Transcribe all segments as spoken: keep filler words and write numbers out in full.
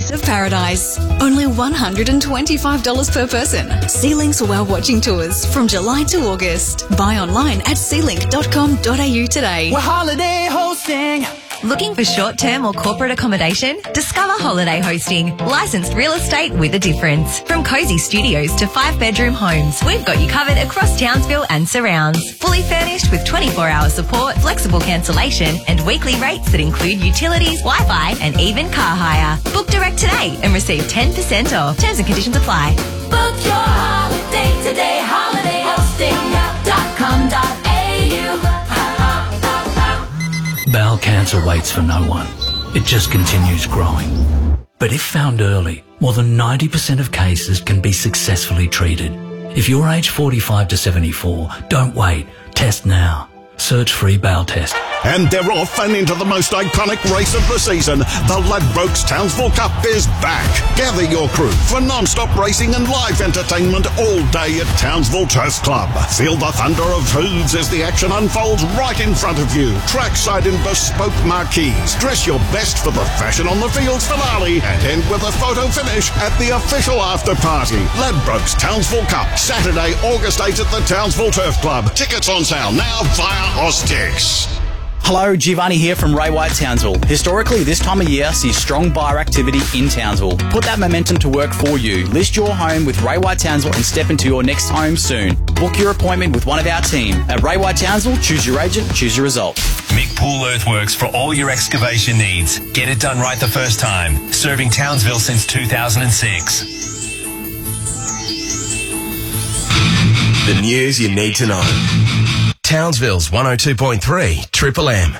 side of paradise. Only one hundred twenty-five dollars per person. See links while watching tours from July to August. Buy online at sea link dot com dot a u today. We're holiday hosting. Looking for short-term or corporate accommodation? Discover Holiday Hosting, licensed real estate with a difference. From cosy studios to five-bedroom homes, we've got you covered across Townsville and surrounds. Fully furnished with twenty-four hour support, flexible cancellation and weekly rates that include utilities, Wi-Fi and even car hire. Book direct today and receive ten percent off. Terms and conditions apply. Book your holiday today, holiday hosting dot com dot a u. Bowel cancer waits for no one. It just continues growing. But if found early, more than ninety percent of cases can be successfully treated. If you're aged forty-five to seventy-four, don't wait. Test now. Search free bowel test. And they're off and into the most iconic race of the season. The Ladbrokes Townsville Cup is back. Gather your crew for non-stop racing and live entertainment all day at Townsville Turf Club. Feel the thunder of hooves as the action unfolds right in front of you. Trackside in bespoke marquees. Dress your best for the Fashion on the Fields finale and end with a photo finish at the official after party. Ladbrokes Townsville Cup, Saturday, August eighth at the Townsville Turf Club. Tickets on sale now via Oztix. Hello, Giovanni here from Ray White Townsville. Historically, this time of year sees strong buyer activity in Townsville. Put that momentum to work for you. List your home with Ray White Townsville and step into your next home soon. Book your appointment with one of our team. At Ray White Townsville, choose your agent, choose your result. Mick Pool Earthworks for all your excavation needs. Get it done right the first time. Serving Townsville since two thousand six. The news you need to know. Townsville's one oh two point three Triple M.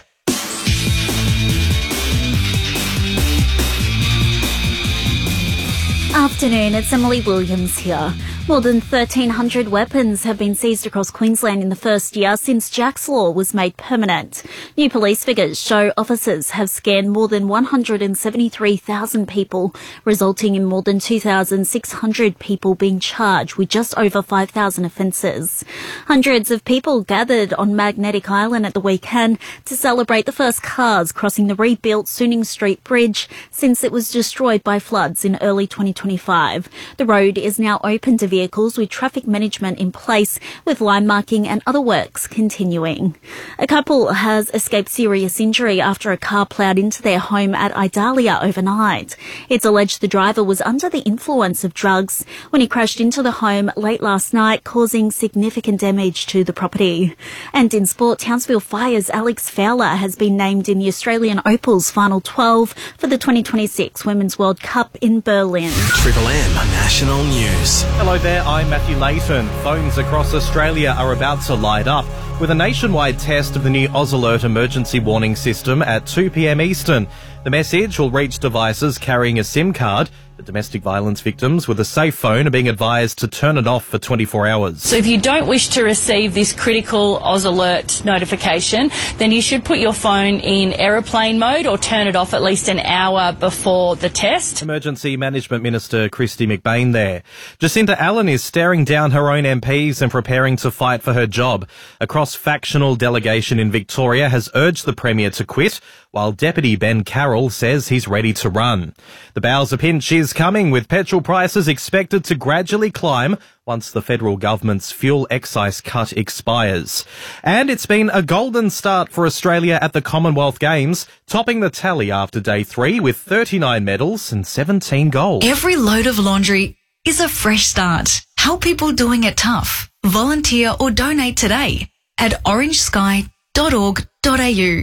Afternoon, it's Emily Williams here. More than thirteen hundred weapons have been seized across Queensland in the first year since Jack's Law was made permanent. New police figures show officers have scanned more than one hundred seventy-three thousand people, resulting in more than two thousand six hundred people being charged with just over five thousand offences. Hundreds of people gathered on Magnetic Island at the weekend to celebrate the first cars crossing the rebuilt Suning Street Bridge since it was destroyed by floods in early twenty twenty-five. The road is now open to vehicles with traffic management in place, with line marking and other works continuing. A couple has escaped serious injury after a car ploughed into their home at Idalia overnight. It's alleged the driver was under the influence of drugs when he crashed into the home late last night, causing significant damage to the property. And in sport, Townsville Fire's Alex Fowler has been named in the Australian Opal's final twelve for the twenty twenty-six Women's World Cup in Berlin. Triple M National News. Hello there, I'm Matthew Layton. Phones across Australia are about to light up with a nationwide test of the new Oz Alert emergency warning system at two p m Eastern. The message will reach devices carrying a SIM card. The domestic violence victims with a safe phone are being advised to turn it off for twenty-four hours. So if you don't wish to receive this critical Oz Alert notification, then you should put your phone in aeroplane mode or turn it off at least an hour before the test. Emergency Management Minister Kristy McBain there. Jacinta Allen is staring down her own M Ps and preparing to fight for her job. A cross-factional delegation in Victoria has urged the Premier to quit, while Deputy Ben Carroll says he's ready to run. The Bowser pinch is coming, with petrol prices expected to gradually climb once the federal government's fuel excise cut expires. And it's been a golden start for Australia at the Commonwealth Games, topping the tally after day three with thirty-nine medals and seventeen gold. Every load of laundry is a fresh start. Help people doing it tough. Volunteer or donate today at orange sky dot org dot a u.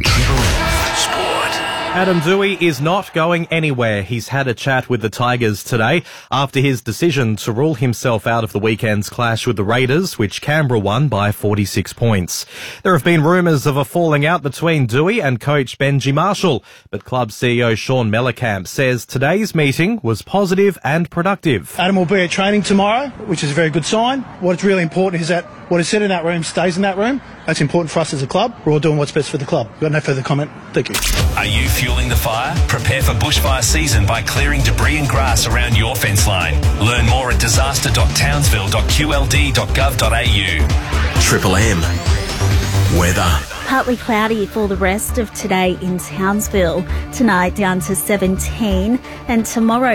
Adam Doueihi is not going anywhere. He's had a chat with the Tigers today after his decision to rule himself out of the weekend's clash with the Raiders, which Canberra won by forty-six points. There have been rumours of a falling out between Doueihi and coach Benji Marshall, but club C E O Sean Mellencamp says today's meeting was positive and productive. Adam will be at training tomorrow, which is a very good sign. What's really important is that what is said in that room stays in that room. That's important for us as a club. We're all doing what's best for the club. We've got no further comment. Thank you. Are you fueling the fire? Prepare for bushfire season by clearing debris and grass around your fence line. Learn more at disaster dot townsville dot q l d dot gov dot a u. Triple M. Weather. Partly cloudy for the rest of today in Townsville. Tonight down to seventeen, and tomorrow